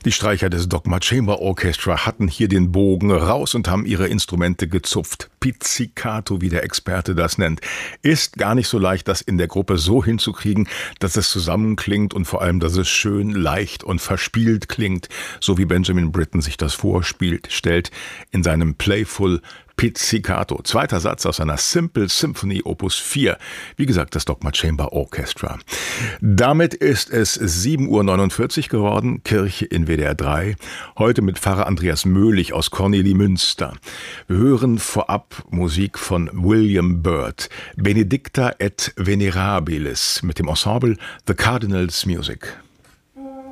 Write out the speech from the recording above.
Die Streicher des Dogma Chamber Orchestra hatten hier den Bogen raus und haben ihre Instrumente gezupft. Pizzicato, wie der Experte das nennt. Ist gar nicht so leicht, das in der Gruppe so hinzukriegen, dass es zusammenklingt und vor allem, dass es schön leicht und verspielt klingt, so wie Benjamin Britten sich das stellt in seinem Playful Pizzicato. Zweiter Satz aus einer Simple Symphony Opus 4. Wie gesagt, das Dogma Chamber Orchestra. Damit ist es 7:49 Uhr geworden, Kirche in WDR 3. Heute mit Pfarrer Andreas Möhlich aus Kornelimünster. Wir hören vorab Musik von William Byrd, Benedicta et Venerabilis mit dem Ensemble The Cardinals Music.